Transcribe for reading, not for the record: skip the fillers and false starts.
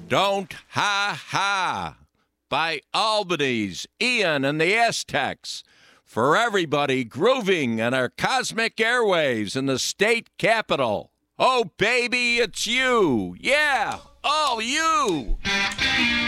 Don't Ha Ha by Albany's Ian and the Aztecs. For everybody grooving in our cosmic airwaves in the state capital. Oh, baby, it's you. Yeah, all you.